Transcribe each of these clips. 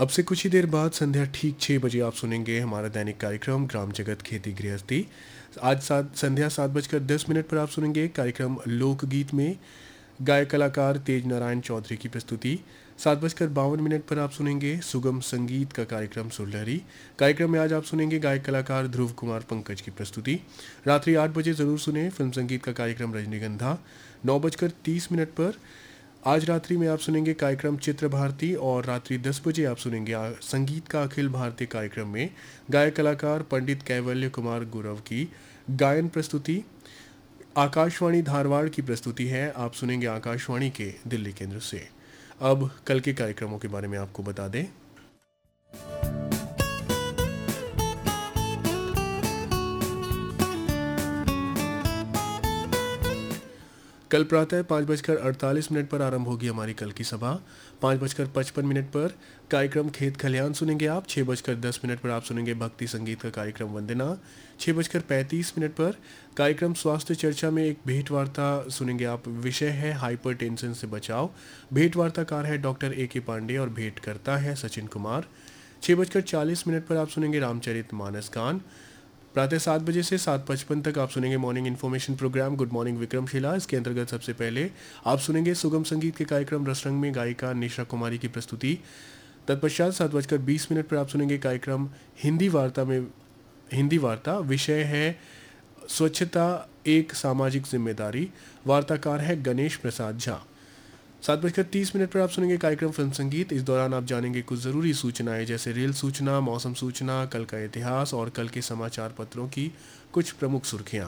अब से कुछ ही देर बाद संध्या ठीक 6 बजे आप सुनेंगे हमारा दैनिक कार्यक्रम ग्राम जगत खेती गृहस्थी। आज संध्या 7:10 पर आप सुनेंगे कार्यक्रम लोकगीत में गायक कलाकार तेज नारायण चौधरी की प्रस्तुति। 7:52 पर आप सुनेंगे सुगम संगीत का कार्यक्रम सुरलहरी। कार्यक्रम में आज आप सुनेंगे गायक कलाकार ध्रुव कुमार पंकज की प्रस्तुति। रात्रि 8 बजे ज़रूर सुने फिल्म संगीत का कार्यक्रम रजनीगंधा। 9:30 पर आज रात्रि में आप सुनेंगे कार्यक्रम चित्र भारती और रात्रि 10 बजे आप सुनेंगे संगीत का अखिल भारतीय कार्यक्रम में गायक कलाकार पंडित कैवल्य कुमार गुरव की गायन प्रस्तुति। आकाशवाणी धारवाड़ की प्रस्तुति है, आप सुनेंगे आकाशवाणी के दिल्ली केंद्र से। अब कल के कार्यक्रमों के बारे में आपको बता दें। कल प्रातः 5:48 पर आरंभ होगी हमारी कल की सभा। 5:55 पर कार्यक्रम खेत खलिहान सुनेंगे आप। 6:10 पर आप सुनेंगे भक्ति संगीत का कार्यक्रम वंदना। 6:35 पर कार्यक्रम स्वास्थ्य चर्चा में एक भेंट वार्ता सुनेंगे आप। विषय है हाइपरटेंशन से बचाव। भेंट वार्ताकार है डॉक्टर A.K. पांडे और भेंट करता है सचिन कुमार। 6:40 पर आप सुनेंगे रामचरित मानस गान। प्रातः 7 बजे से 7:55 तक आप सुनेंगे morning information programme good morning Vikramshila. इसके अंतर्गत सबसे पहले आप सुनेंगे सुगम संगीत के कार्यक्रम रसरंग में गायिका निशा कुमारी की प्रस्तुति। तत्पश्चात 7:20 पर आप सुनेंगे कार्यक्रम हिंदी वार्ता। विषय है स्वच्छता एक सामाजिक जिम्मेदारी। वार्ताकार है गणेश प्रसाद झा। 7:30 पर आप सुनेंगे कार्यक्रम फिल्म संगीत। इस दौरान आप जानेंगे कुछ ज़रूरी सूचनाएं जैसे रेल सूचना, मौसम सूचना, कल का इतिहास और कल के समाचार पत्रों की कुछ प्रमुख सुर्खियां।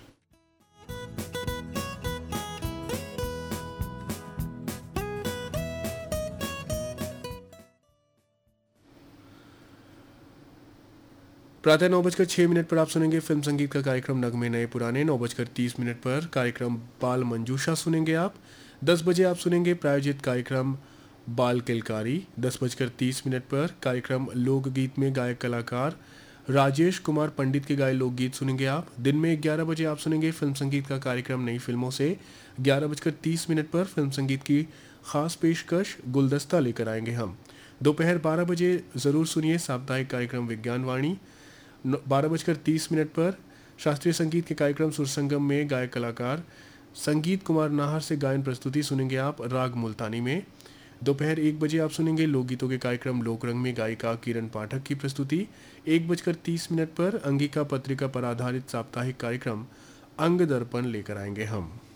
प्रातः 9:06 पर आप सुनेंगे फिल्म संगीत का कार्यक्रम नगमे नए पुराने। 9:30 पर कार्यक्रम बाल मंजूषा सुनेंगे आप। 10 बजे आप सुनेंगे प्रायोजित कार्यक्रम बाल किलकारी। 10:30 पर कार्यक्रम लोकगीत में गायक कलाकार राजेश कुमार पंडित के गाए लोकगीत सुनेंगे आप। दिन में 11 बजे आप सुनेंगे फिल्म संगीत का कार्यक्रम नई फिल्मों से। 11:30 पर फिल्म संगीत की खास पेशकश गुलदस्ता लेकर आएंगे हम। दोपहर 12 बजे ज़रूर सुनिए साप्ताहिक कार्यक्रम विज्ञान वाणी। 12:30 पर शास्त्रीय संगीत के कार्यक्रम सुरसंगम में गायक कलाकार संगीत कुमार नाहर से गायन प्रस्तुति सुनेंगे आप राग मुल्तानी में। दोपहर 1 बजे आप सुनेंगे लोकगीतों के कार्यक्रम लोकरंग में गायिका किरण पाठक की प्रस्तुति। 1:30 पर अंगिका पत्रिका पर आधारित साप्ताहिक कार्यक्रम अंग दर्पण लेकर आएंगे हम।